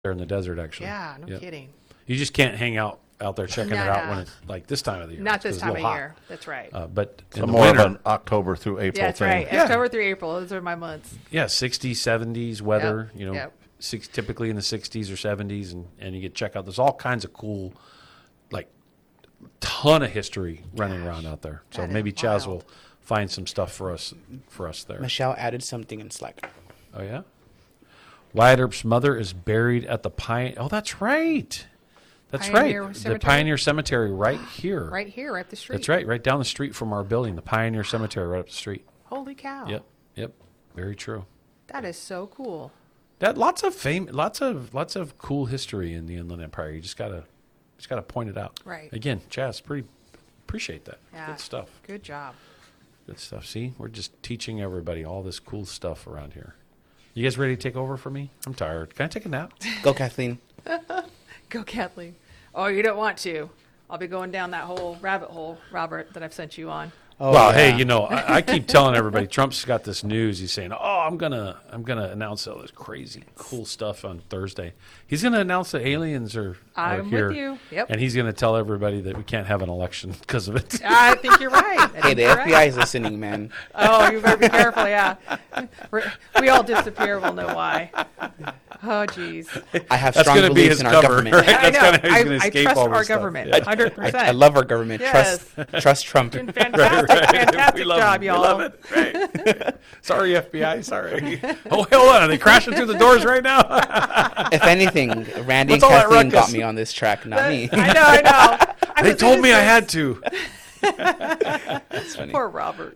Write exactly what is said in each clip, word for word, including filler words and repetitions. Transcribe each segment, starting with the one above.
there in the desert, actually. Yeah, no yep. kidding. You just can't hang out out there checking No, it out no. when it's like this time of the year. Not It's this 'cause time it's of a little year. That's right. hot. Uh, but So in the more winter, of an October through April yeah, that's thing. right. Yeah. October through April. Those are my months. yeah, sixties, seventies weather. Yep, You know, yep. six, typically in the sixties or seventies, and, and you get check out. There's all kinds of cool, like, ton of history running around out there. So That is maybe Chaz wild. will find some stuff for us for us there. Michelle added something in Slack. Oh yeah, Wyatt Earp's mother is buried at the Pine. Oh, that's right. That's Pioneer right. The Cemetery? Pioneer Cemetery right here. Right here, right up the street. That's right. Right down the street from our building, the Pioneer Cemetery, right up the street. Holy cow. Yep. Yep. Very true. That is so cool. That lots of fame, lots of lots of cool history in the Inland Empire. You just gotta just gotta point it out. Right. Again, Chaz, pretty appreciate that. Yeah. Good stuff. Good job. Good stuff. See, we're just teaching everybody all this cool stuff around here. You guys ready to take over for me? I'm tired. Can I take a nap? Go, Kathleen. Go, Kathleen. Oh, you don't want to. I'll be going down that whole rabbit hole, Robert, that I've sent you on. Oh, well, yeah. hey, you know, I, I keep telling everybody Trump's got this news. He's saying, "Oh, I'm gonna, I'm gonna announce all this crazy, cool stuff on Thursday." He's gonna announce that aliens are, are I'm here, with you. Yep. and he's gonna tell everybody that we can't have an election because of it. I think you're right. I Hey, think the you're F B I right. is listening, man. Oh, you better be careful, yeah. We're, we all disappear. We'll know why. Oh, jeez. I have That's strong gonna be beliefs his in our cover, government. right? I That's know. kinda how he's I, gonna I escape trust all this our stuff. government, Yeah. one hundred I, percent. I love our government. Yes. Trust, trust Trump. Doing fantastic, fantastic we love job, it. y'all. We love it. Right. Sorry, F B I. Sorry. Oh, hold on. Are they crashing through the doors right now? If anything, Randy and What's all that Kathleen got ruckus? me on this track, not me. I know, I know. I They was told me I innocent. had to. That's funny. Poor Robert.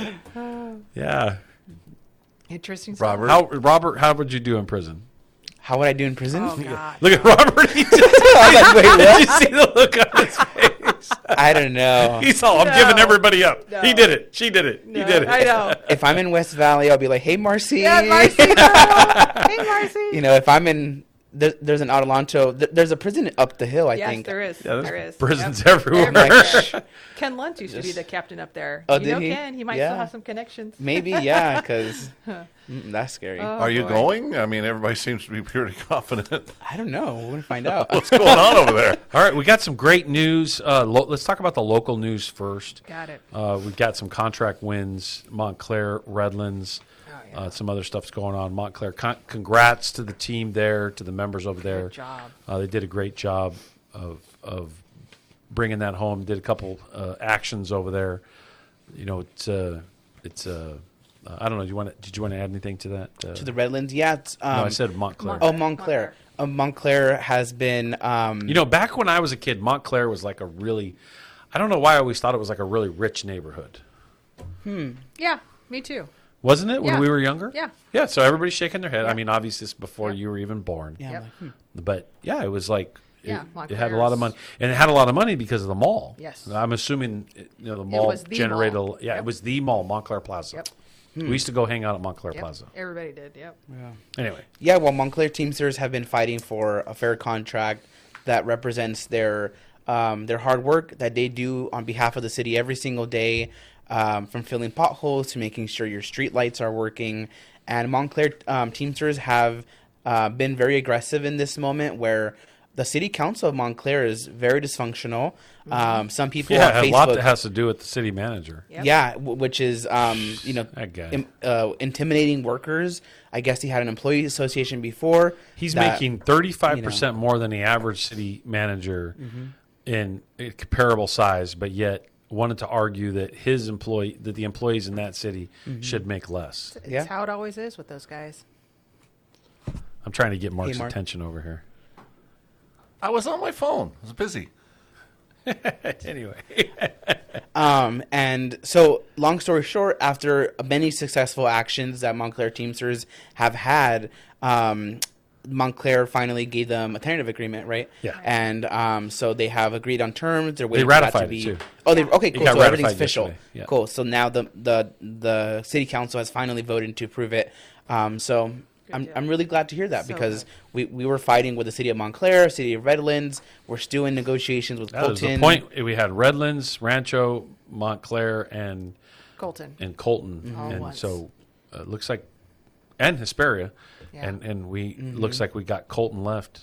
Yeah. Interesting stuff. Robert. How, Robert, how would you do in prison? How would I do in prison? Oh, God. Look at Robert. He just, I'm like, wait, did you what? see the look on his face? I don't know. He's all, I'm No. giving everybody up. No. He did it. She did it. No, he did it. I know. If I'm in West Valley, I'll be like, hey, Marcy. Yeah, Marcy. girl. Hey, Marcy. You know, if I'm in, there, there's an Adelanto, th- there's a prison up the hill, I yes, think. there is. Yeah, there's there is. prisons Yep. everywhere. Everywhere. Ken Luntz used to be Just- the captain up there. Oh, you did know he? Ken? He might Yeah. still have some connections. Maybe, yeah, because that's scary. Oh, Are you boy. going? I mean, everybody seems to be pretty confident. I don't know. We're going to find out. What's going on over there? All right, we got some great news. Uh, lo- let's talk about the local news first. Got it. Uh, we've got some contract wins, Montclair, Redlands, Oh, yeah. uh, some other stuff's going on. Montclair, con- congrats to the team there, to the members over there. Good job. Uh, they did a great job of of bringing that home. Did a couple uh, actions over there. You know, it's uh, it's uh, uh, I don't know. Do you want to, did you want to add anything to that? Uh, To the Redlands, yeah. It's, um, no, I said Montclair. Oh, Montclair. Uh, Montclair has been. Um, You know, back when I was a kid, Montclair was like a really, I don't know why I always thought it was like a really rich neighborhood. Yeah, me too. Wasn't it when Yeah. we were younger? Yeah. Yeah, so everybody's shaking their head. I Yeah. mean, obviously it's before Yeah. you were even born. yeah, I'm Yep. like, hmm. But yeah, it was like, it, Yeah, it had a lot of Montclair's- money. And it had a lot of money because of the mall. Yes. I'm assuming, it- you know, the mall was the generated, mall. A, yeah, Yep. it was the mall, Montclair Plaza. Yep. We used to go hang out at Montclair Yep. Plaza. Everybody did. Yep. Anyway, Yeah, well, Montclair Teamsters have been fighting for a fair contract that represents their um, their hard work that they do on behalf of the city every single day, um, from filling potholes to making sure your street lights are working. And Montclair um, Teamsters have uh, been very aggressive in this moment where the city council of Montclair is very dysfunctional. Um, some people yeah, on it had a Facebook, lot that has to do with the city manager. Yep. yeah, w- which is um, you know That guy. im- uh, intimidating workers. I guess he had an employee association before. He's that- making thirty-five percent more than the average city manager Mm-hmm. in a comparable size, but yet wanted to argue that his employee, that the employees in that city Mm-hmm. should make less. It's Yeah. how it always is with those guys. I'm trying to get Mark's Mark. attention over here. I was on my phone. I was busy. Anyway, Um, and so, long story short, after many successful actions that Montclair Teamsters have had, um, Montclair finally gave them a tentative agreement, right? Yeah. And um, so they have agreed on terms. They're waiting for ratified that it, to be. too. Oh, they okay, cool. got So everything's ratified official. yesterday, yeah. Cool. So now the the the city council has finally voted to approve it. Um, so. I'm, deal. I'm really glad to hear that So because good. we, we were fighting with the city of Montclair, city of Redlands. We're still in negotiations with that was the Colton. point. We had Redlands, Rancho, Montclair, and Colton. and Colton, All and once. so uh, it looks like, and Hesperia, Yeah. and and we Mm-hmm. looks like we got Colton left